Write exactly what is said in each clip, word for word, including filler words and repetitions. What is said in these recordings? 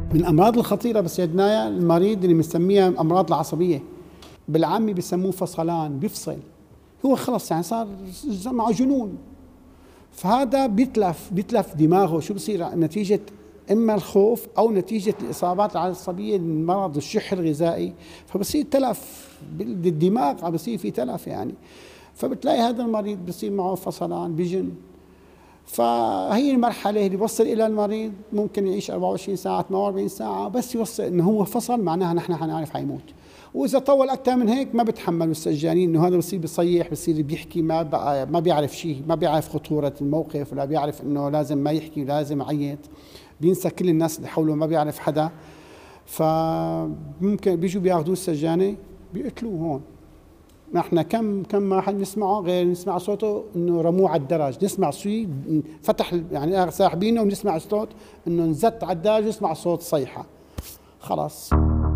من الأمراض الخطيرة بسيدنايا المريض اللي بنسميها أمراض العصبية، بالعامي بسموه فصلان، بيفصل هو خلص يعني صار معه جنون. فهذا بيتلف بيتلف دماغه. شو بصير؟ نتيجة إما الخوف أو نتيجة الإصابات العصبية من مرض الشح الغذائي، فبصير تلف بالدماغ، بصير في تلف يعني. فبتلاقي هذا المريض بصير معه فصلان، بجن. فهي المرحلة اللي بوصل إلى المريض ممكن يعيش أربعة وعشرين ساعة ثمانية وأربعين ساعة، بس يوصل إنه هو فصل معناها نحن حنعرف حيموت. وإذا طول أكثر من هيك ما بتحملوا السجانين، إنه هذا بصير بيصيح، بصير بيحكي، ما بقى ما بيعرف شيء، ما بيعرف خطورة الموقف، ولا بيعرف إنه لازم ما يحكي، لازم يعيط، بينسى كل الناس اللي حوله، ما بيعرف حدا. فممكن بيجوا بياخذوه السجانة بيقتلوه هون. نحن كم كم واحد نسمعه غير نسمع صوته انه رموه على الدرج، نسمع شيء فتح يعني ساحبينه ونسمع صوت انه نزت على الدرج، نسمع صوت صيحه خلاص.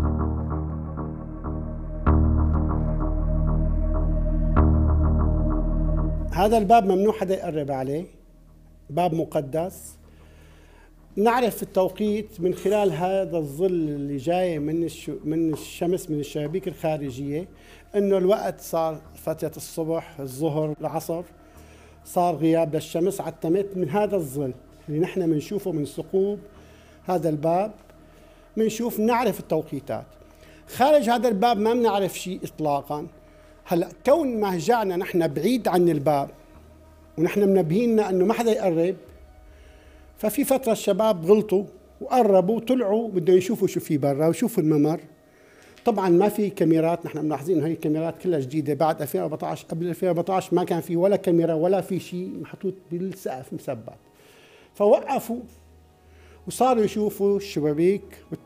هذا الباب ممنوع حدا يقرب عليه، باب مقدس. نعرف التوقيت من خلال هذا الظل اللي جاي من من الشمس من الشبابيك الخارجيه، انه الوقت صار فتره الصبح، الظهر، العصر، صار غياب للشمس. عتمت من هذا الظل اللي نحن بنشوفه من ثقوب هذا الباب، بنشوف نعرف التوقيتات. خارج هذا الباب ما بنعرف شيء اطلاقا. هلا كون مهجعنا نحن بعيد عن الباب ونحن منبهيننا انه ما حدا يقرب، ففي فترة الشباب غلطوا وقربوا وطلعوا بدهم يشوفوا شو في برا ويشوفوا الممر. طبعا ما في كاميرات، نحن ملاحظين انه هي الكاميرات كلها جديدة بعد ألفين وأربعة عشر. قبل ألفين وأربعة عشر ما كان في ولا كاميرا ولا في شيء محطوط بالسقف مثبت. فوقفوا وصاروا يشوفوا الشبابيك